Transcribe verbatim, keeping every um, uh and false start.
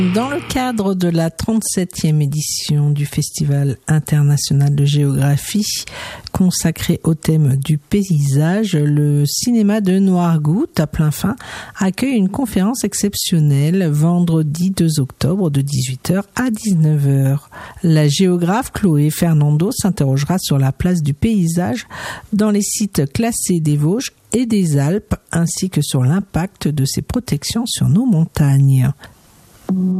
Dans le cadre de la trente-septième édition du Festival international de géographie consacré au thème du paysage, le cinéma de Noirgoutte à Plainfin accueille une conférence exceptionnelle vendredi deux octobre de dix-huit heures à dix-neuf heures. La géographe Chloé Fernando s'interrogera sur la place du paysage dans les sites classés des Vosges et des Alpes ainsi que sur l'impact de ces protections sur nos montagnes.